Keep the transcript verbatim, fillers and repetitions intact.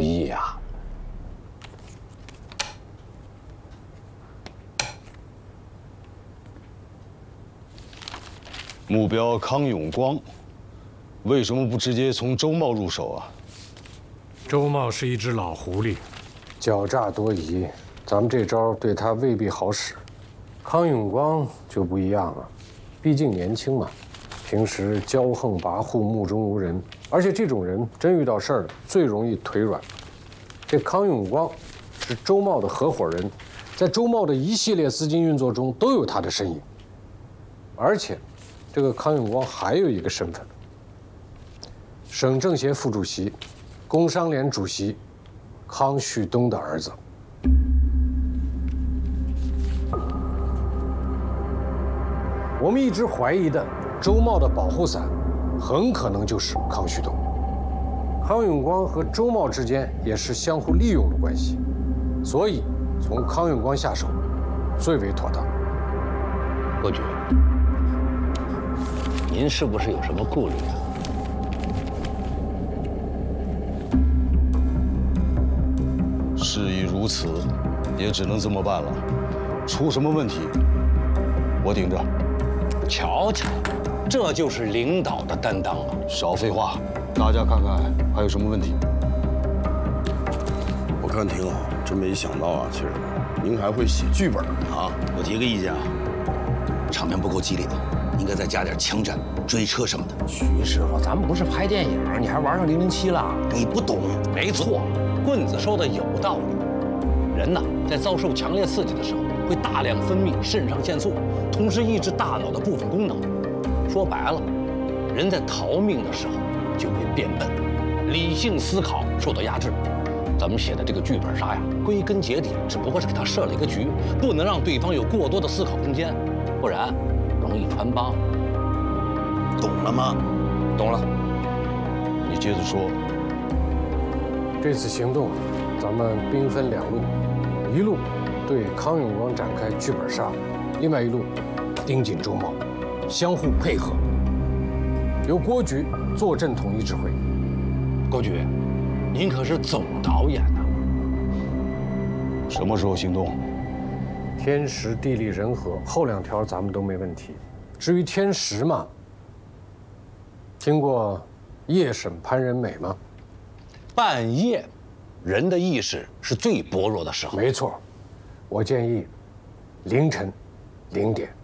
易呀。 目标康永光，为什么不直接从周茂入手啊？ 周茂是一只老狐狸， 狡诈多疑，咱们这招对他未必好使。康永光就不一样了，毕竟年轻嘛，平时骄横跋扈、目中无人，而且这种人真遇到事儿了，最容易腿软。这康永光是周茂的合伙人，在周茂的一系列资金运作中都有他的身影，而且。这个康永光还有一个身份，省政协副主席、工商联主席康旭东的儿子。我们一直怀疑的周茂的保护伞，很可能就是康旭东。康永光和周茂之间也是相互利用的关系，所以从康永光下手最为妥当。 伯爵。您是不是有什么顾虑啊？ 事已如此，也只能这么办了。出什么问题，我顶着。 瞧瞧，这就是领导的担当啊！ 少废话，大家看看还有什么问题。 我看挺好，真没想到啊，其实您还会写剧本啊！ 我提个意见啊，场面不够激烈。应该再加点枪战、追车什么的。 徐师傅，咱们不是拍电影，你还玩上零零七了？ 你不懂。 没错，棍子说的有道理。人呐，在遭受强烈刺激的时候，会大量分泌肾上腺素，同时抑制大脑的部分功能。说白了，人在逃命的时候就会变笨，理性思考受到压制。咱们写的这个剧本杀呀，归根结底只不过是给他设了一个局，不能让对方有过多的思考空间，不然。容易穿帮， 懂了吗？ 懂了。 你接着说。 这次行动，咱们兵分两路，一路对康永光展开剧本杀，另外一路盯紧周茂，相互配合，由郭局坐镇统一指挥。 郭局，您可是总导演呐。 什么时候行动？ 天时地利人和，后两条咱们都没问题。至于天时嘛，听过夜审潘仁美吗？ 半夜，人的意识是最薄弱的时候。 没错，我建议凌晨零点。